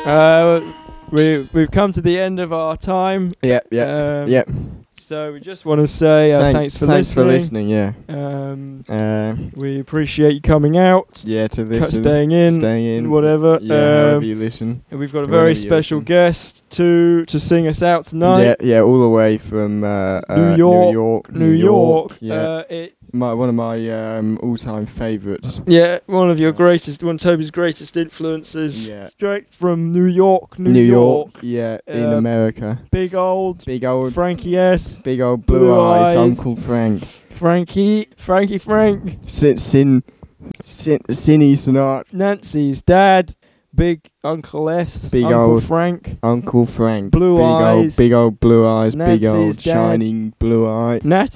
We've come to the end of our time. Yep. So we just want to say thanks for listening. Yeah. We appreciate you coming out. Yeah, to listen. Staying in. Whatever. Yeah, however you listen. And we've got a very special guest to sing us out tonight. Yeah, all the way from New York. Yeah. It's one of my all-time favourites. Yeah, one of Toby's greatest influences. Yeah. Straight from New York. Yeah, in America. Big old Frankie S. Big old blue eyes, Uncle Frank. Frankie Frank. Sinny Sinatra. Nancy's dad. Big Uncle S. Big Uncle old Frank. Uncle Frank. Blue eyes. Big old blue eyes. Nancy's big old dad. shining blue eye. Natty